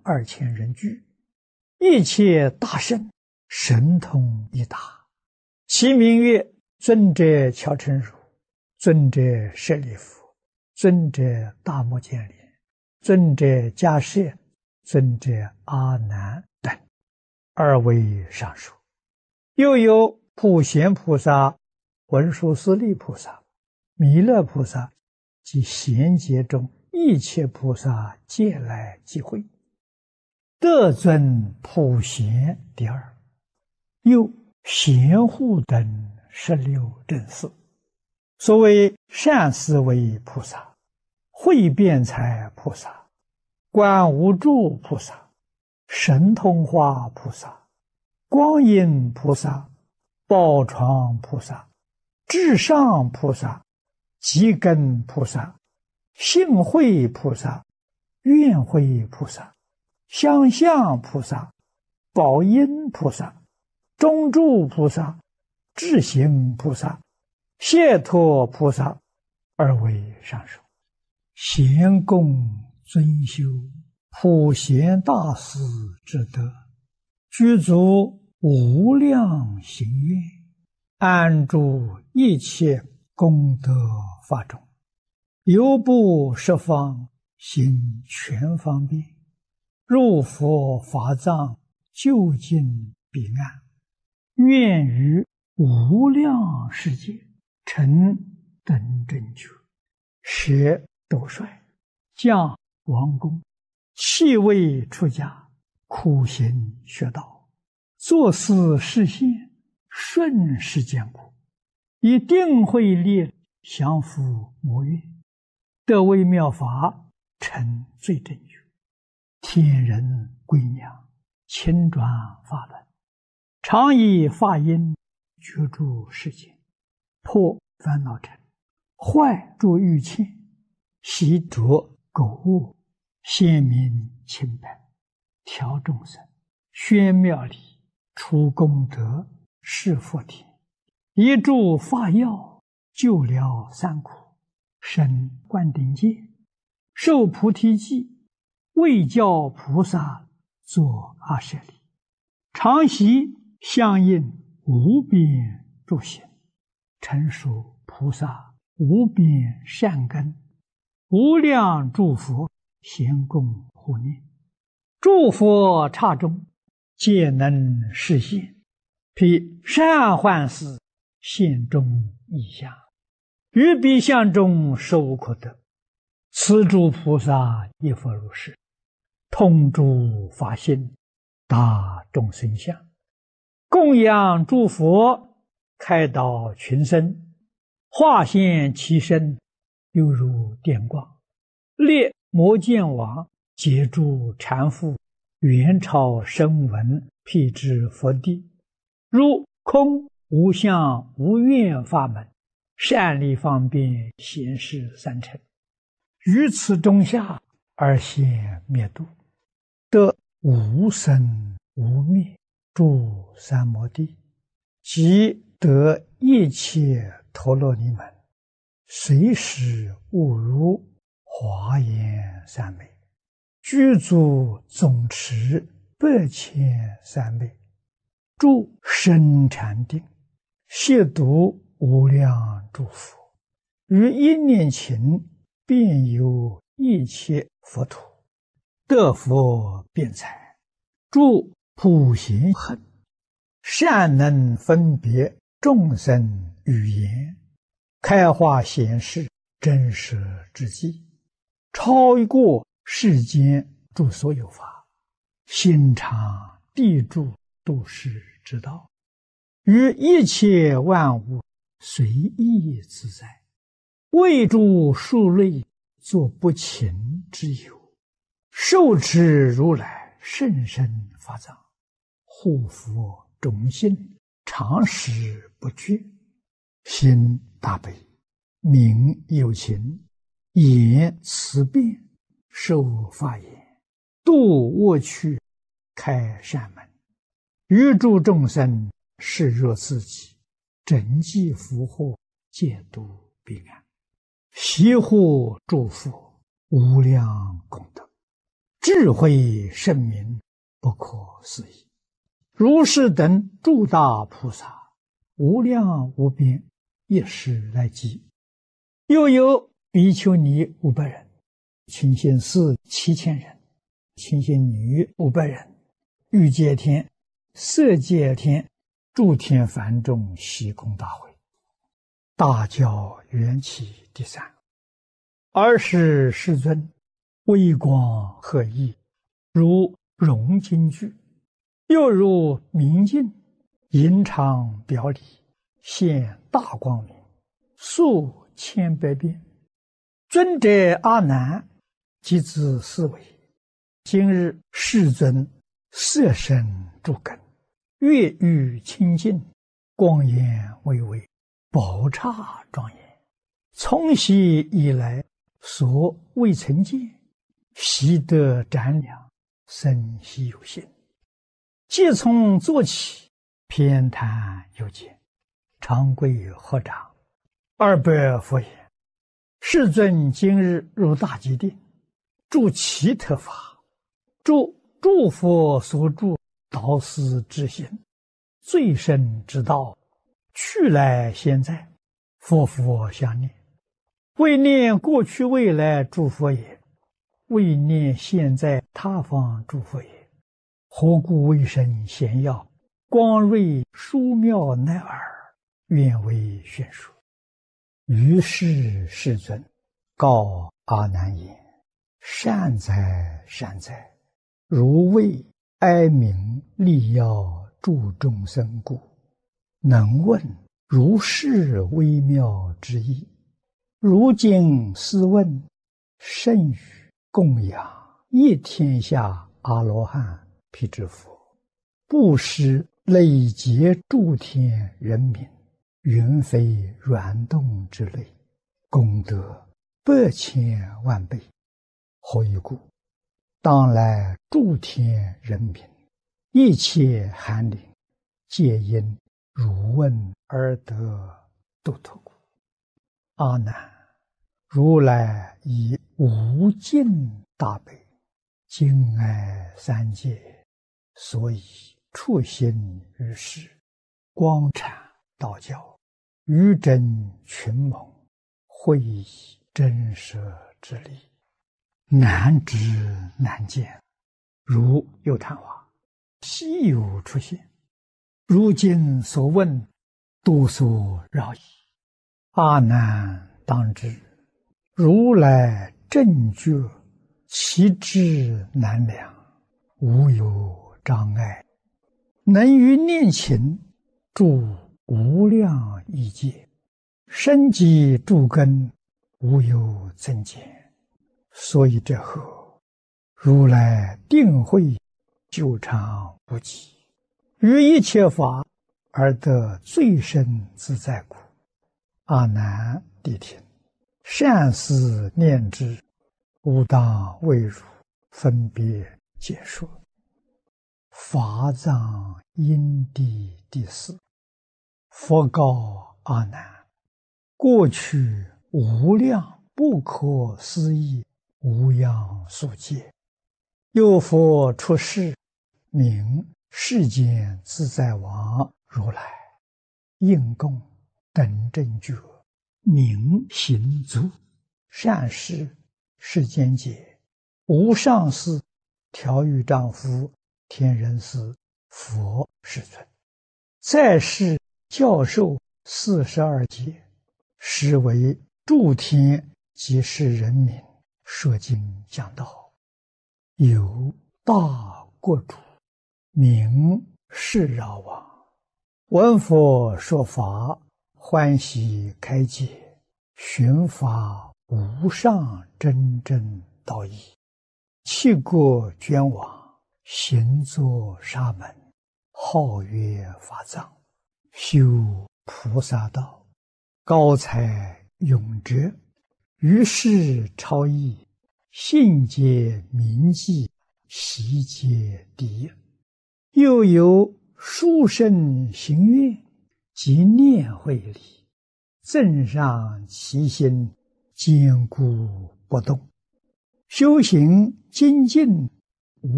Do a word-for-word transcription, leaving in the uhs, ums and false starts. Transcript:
二千人俱，一切大圣神通一达，其名曰尊者乔成如、尊者舍利弗、尊者大目犍连、尊者迦摄、尊者阿难等，二为上述。又有普贤菩萨、文殊师利菩萨、弥勒菩萨及贤劫中一切菩萨皆来集会，得尊普贤第二。又贤护等十六正士，所谓善思维菩萨、慧辩才菩萨、观无住菩萨、神通化菩萨、光阴菩萨、宝床菩萨、至上菩萨、极根菩萨、性慧菩萨、愿慧菩萨、相向菩萨、宝音菩萨、中住菩萨、智行菩萨、解脱菩萨，二为上述。贤供尊修普贤大士之德，具足无量行愿，安住一切功德法中，犹不十方行全方便，入佛法藏，究竟彼岸，愿于无量世界成等正觉，舍斗率，降王宫，弃位出家，苦行学道，作思示现，顺世间苦，以定慧力降伏魔怨，得微妙法，成最正觉，天人归娘，亲转法轮，常以法音居住世间，破烦恼尘，坏诸欲嗔，习着垢物，显明清白，调众生，宣妙理，除功德，示佛田，一助法药，救了三苦，生灌顶戒，受菩提记，为教菩萨作阿舍利，常习相应无边诸行，成熟菩萨无边善根，无量诸佛咸供护念，诸佛刹中皆能示现，披善幻事现中异相，于彼相中实无可得。此诸菩萨亦复如是，通诸法性，达众生相，供养诸佛，开导群生，化现其身，犹如电光，列摩犍王，解诸缠缚，元超声闻，辟支佛地，如空无相无愿法门，善利方便显示三乘，于此中下而现灭度，得无生无灭诸三摩地，即得一切陀罗尼门，随时悟入华严三昧，具足总持百千三昧，住深禅定，亵渎无量诸佛，于一念勤遍游一切佛土，得佛辩才，住普贤行，善能分别众生语言，开化显示真实之际，超过世间诸所有法，心常地住度世之道，于一切万物随意自在，为诸数类作不勤之有，受持如来甚深法藏，护佛种心，常时不绝，心大悲，名有情，言慈辩，受法言，度恶趣，开善门，于诸众生视若自己，整济福祸，戒度彼岸，习护诸佛无量功德， 智慧圣明，不可思议。如是等诸大菩萨，无量无边，一时来集。又有比丘尼五百人，清心寺七千人，清心女五百人，欲界天、色界天、诸天梵众悉空大会，大教缘起第三。尔时世尊微光和熠，如融金具，又如明镜，银常表里，现大光明，数千百变。尊者阿难即自思维：今日世尊色身诸根，月欲清净，光焰巍巍，宝刹庄严，从昔以来所未曾见，习得瞻量，生希有心。即从坐起，偏袒有见，长跪合掌，二百佛言：世尊今日入大吉定，住其特法，住诸佛所住导师之心，最深之道，去来现在，佛佛相念，为念过去未来诸佛也，为念现在他方诸佛也。何故为身显耀，光瑞殊妙乃尔，愿为宣说。于是世尊告阿难言：善哉善哉，如为哀悯利要助众生故，能问如是微妙之意。如今斯问，甚于供养一天下阿罗汉辟支佛，布施累劫诸天人民，云非软动之类，功德百千万倍。何以故？当来诸天人民，一切寒灵，皆因汝问而得度脱故。阿难，如来以无尽大悲，敬爱三界，所以处心于世，光阐道教，于真群盟，会以真实之理，难知难见，如有昙花，稀有出现。如今所问，多所扰矣。阿难当知，如来正觉，其智难量，无有障碍，能于念勤住无量亿界，生机诸根，无有增减。所以这后，如来定慧久长无极，于一切法而得最深自在故。阿难谛听，善思念之，吾当为汝分别解说。法藏因地第四。佛告阿难：过去无量不可思议无量数劫，有佛出世，名世间自在王如来，应供等正觉，名行足，善事世间解，无上士、调御丈夫、天人师、佛世尊，在世教授四十二劫，实为诸天及世人民说经讲道。有大国主，名释饶王，闻佛说法，欢喜开解，寻法无上真正道义，弃国捐往，行作沙门，号曰法藏，修菩萨道，高才永哲，于是超逸，信解明记，习皆第一。又有殊胜行愿及念慧力，增上其心，坚固不动，修行精进